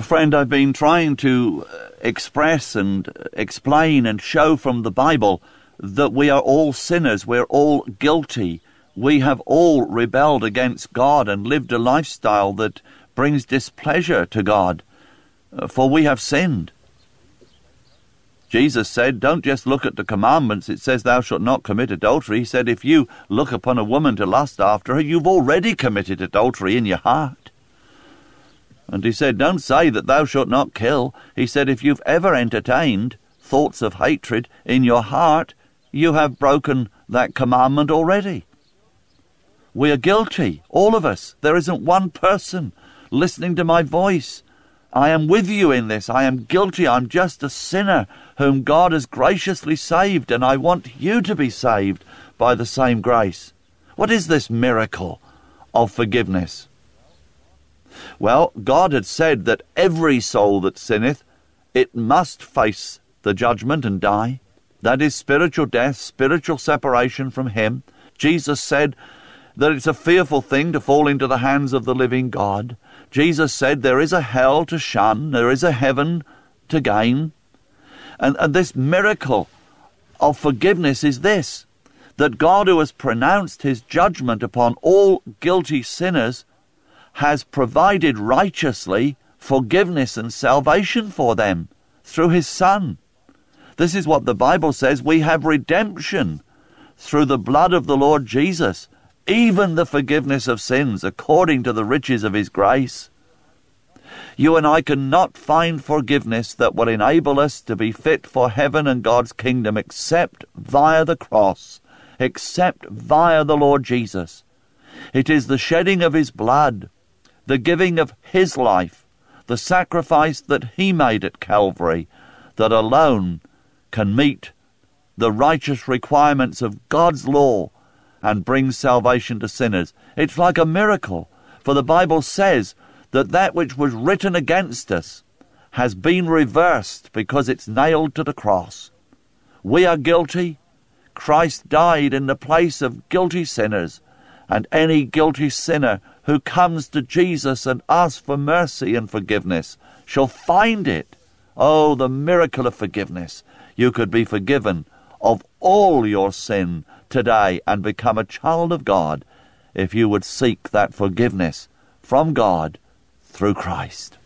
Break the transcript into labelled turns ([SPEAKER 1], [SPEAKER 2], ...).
[SPEAKER 1] friend, I've been trying to express and explain and show from the Bible that we are all sinners, we're all guilty. We have all rebelled against God and lived a lifestyle that brings displeasure to God, for we have sinned. Jesus said, don't just look at the commandments. It says, thou shalt not commit adultery. He said, if you look upon a woman to lust after her, you've already committed adultery in your heart. And he said, don't say that thou shalt not kill. He said, if you've ever entertained thoughts of hatred in your heart, you have broken that commandment already. We are guilty, all of us. There isn't one person listening to my voice. I am with you in this. I am guilty. I'm just a sinner whom God has graciously saved, and I want you to be saved by the same grace. What is this miracle of forgiveness? Well, God had said that every soul that sinneth, it must face the judgment and die. That is spiritual death, spiritual separation from Him. Jesus said that it's a fearful thing to fall into the hands of the living God. Jesus said there is a hell to shun, there is a heaven to gain. And this miracle of forgiveness is this, that God, who has pronounced His judgment upon all guilty sinners, has provided righteously forgiveness and salvation for them through His Son. This is what the Bible says. We have redemption through the blood of the Lord Jesus, even the forgiveness of sins according to the riches of His grace. You and I cannot find forgiveness that will enable us to be fit for heaven and God's kingdom except via the cross, except via the Lord Jesus. It is the shedding of His blood, the giving of His life, the sacrifice that He made at Calvary, that alone can meet the righteous requirements of God's law and bring salvation to sinners. It's like a miracle, for the Bible says that which was written against us has been reversed because it's nailed to the cross. We are guilty. Christ died in the place of guilty sinners, and any guilty sinner who comes to Jesus and asks for mercy and forgiveness shall find it. Oh, the miracle of forgiveness. You could be forgiven of all your sin today and become a child of God if you would seek that forgiveness from God through Christ.